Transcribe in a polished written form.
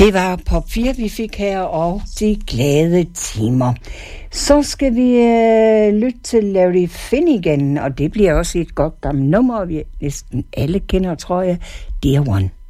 Det var Pop 4, vi fik her, og de glade timer. Så skal vi lytte til Larry Finnegan, og det bliver også et godt gammelt nummer, vi næsten alle kender, tror jeg. Dear One.